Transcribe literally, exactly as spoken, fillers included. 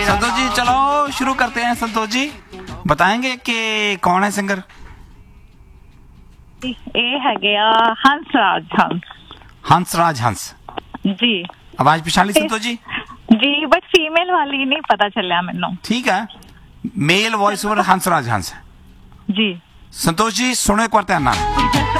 संतोष जी चलो शुरू करते हैं। संतोष जी बताएंगे कि कौन है सिंगर? ਇਹ ਹੈਗੇ ਆ ਹੰਸਰਾਜ ਹੰਸ हंसराज हंस ਜੀ आवाज पछाण ली संतोष जी? ਜੀ ਬਟ ਫੀਮੇਲ ਵਾਲੀ ਨਹੀਂ ਪਤਾ ਚੱਲਿਆ ਮੈਨੂੰ। ठीक है, male voice over Hansraj Hans. ਜੀ संतोष जी सुनो एक बार ध्यान नाल।